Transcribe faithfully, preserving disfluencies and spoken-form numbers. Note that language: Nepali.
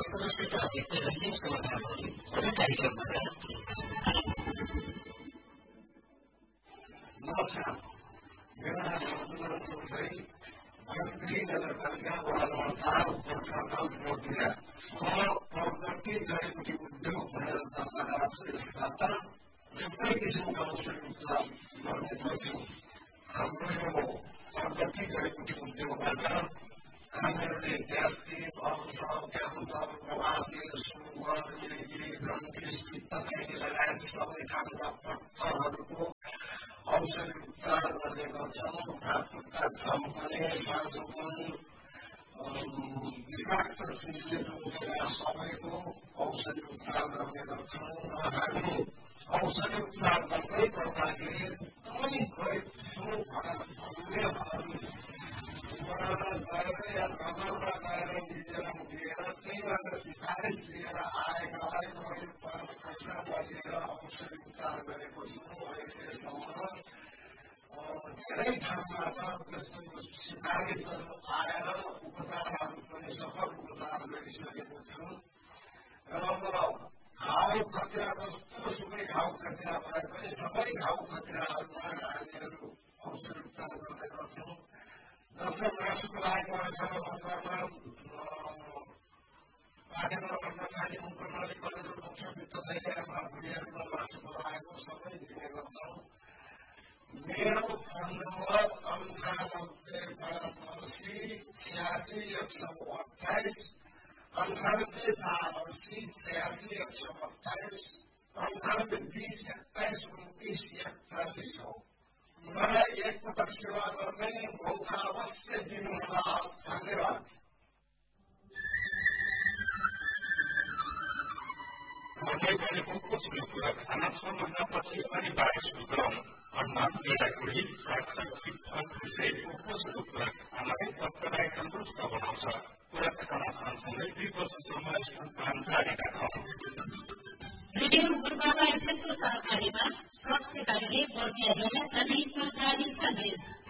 समस्या एक रजिम समाधान होगी उसे कार्यक्रम कर रहा नमस्कार मेरा नाम अब्दुल्ला चौधरी बस्ती नगरपालिका वडा नम्बर चार उपप्रखण्ड मोरबिया म प्रगति जडीबुटी उद्योग भनेर दर्ता गराएको छु। यसबाट थुप्रै किसिमका औषधि उपचार गर्ने गर्छु। हाम्रो यो प्रगति जडीबुटी उद्योगबाट हामीहरूले ग्यास्ट्रिक अल्सर क्यान्सर बवासिर सुगर मिर्गी जन्डिस पित्तथैली लगायत सबै खालका पत्थरहरूको औषधि उपचार गर्ने गर्छौँ। हातखुट्टा चम्कने बाँझोपन विषाक्त चिजले टोकेर सबैको औषधि उपचार गर्ने गर्छौँ र हामी औषधि उपचार गर्दै गर्दाखेरि कुनै गरिब छौँ भनेर गएर या नगरमा गएर निवेदन दिएर त्यहीबाट सिफारिस लिएर आएकालाई मैले पैसा लिएर औषधि उपचार गरेको छु। अहिलेसम्म धेरै ठाउँबाट त्यस्तो सिफारिसहरू आएर उपचारहरू पनि सफल उपचार गरिसकेको छु र म घाउ खतरा जस्तो सुकै घाउ खतरा भए पनि सबै घाउ खतराहरूमा हामीहरू औषधि उपचार गर्ने गर्छौँ। जस्तो मासुको लागेको आँखामा अनुहारमा पाखेको अन्डखाली मुखनाली कलेजो मोक्ष पित्तथैली आँखा भुँडीहरूमा मासुको लागेको सबै दिने गर्छौँ। मेरो फोन नम्बर अन्ठानब्बे पाँच असी छ्यासी एक सौ अठाइस अन्ठानब्बे चार असी छ्यासी एक सौ अठाइस अन्ठानब्बे बिस एक्काइस उन्तिस एकचालिस हो। मलाई एकपटक सेवा गर्ने मौका अवश्य दिनुहोला। धन्यवाद। भन्दै गरेको पोषण पूरक खाना छ महिनापछि अनिवार्य सुरु गरौँ। अन्न मेलाकुडी सागसब्जी फल विषयको पोषण पूरक खानाले रक्तलाई तन्दुरुस्त बनाउँछ। पूरक खाना सँगसँगै दुई वर्षसम्म स्तनपान जारी राखौँ। रेडियो गुरुबाबा एफएमको सहकारीमा स्वास्थ्य कार्य बर्दिया जिल्ला जनहितमा जारी सन्देश।